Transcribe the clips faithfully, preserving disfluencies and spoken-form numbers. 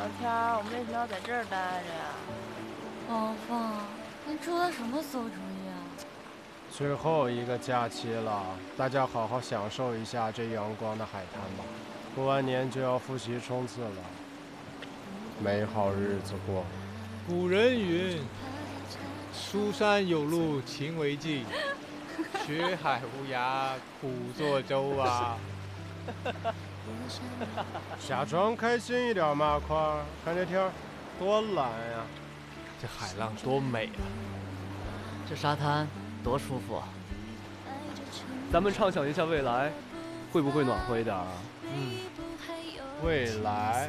天儿，我们为什么要在这儿待着呀？ 王放，你出了什么馊主意啊？ 最后一个假期了，大家好好享受一下这阳光的海滩吧。过完年就要复习冲刺了，没好日子过。 古人云：“书山有路勤为径，学海无涯苦作舟啊。” 假装开心一点嘛，块儿，看这天儿多蓝呀！ 这海浪多美啊！ 这沙滩多舒服啊！ 咱们畅想一下未来，会不会暖和一点啊？ 嗯，未来，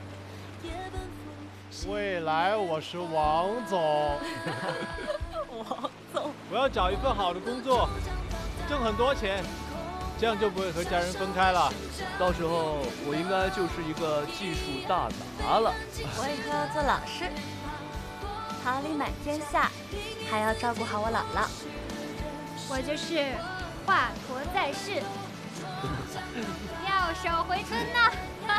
未来，我是王总。 王总， 我要找一份好的工作，挣很多钱，这样就不会和家人分开了。 到时候我应该就是一个技术大拿了。 我以后要做老师，桃李满天下，还要照顾好我姥姥。 我就是华佗在世，妙手回春呐！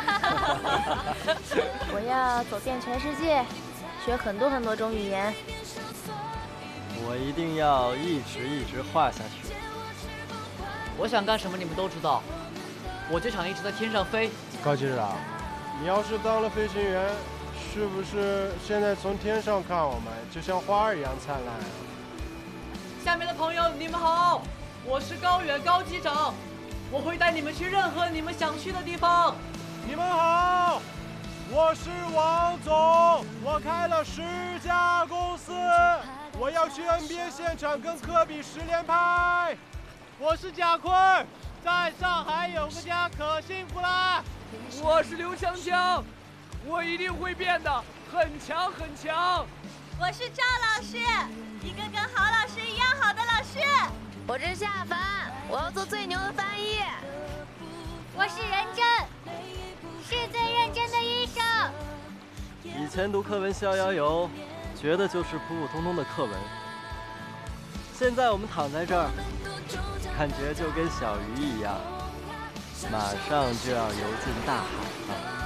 我要走遍全世界，学很多很多种语言。 我一定要一直一直画下去。我想干什么你们都知道，我就想一直在天上飞。 高局长，你要是当了飞行员，是不是现在从天上看我们，就像花儿一样灿烂啊？ 下面的朋友，你们好，我是高远高机长，我会带你们去任何你们想去的地方。 你们好，我是王总，我开了十家公司，我要去 N B A 现场跟科比十连拍。 我是贾坤，在上海有个家可幸福啦。 我是刘强强，我一定会变得很强很强。 我是赵老师，一个跟好老师一样好的老师。 我是夏凡，我要做最牛的翻译。 我是任真，是最认真的医生。 以前读课文逍遥游，觉得就是普普通通的课文。现在我们躺在这儿，感觉就跟小鱼一样，马上就要游进大海了。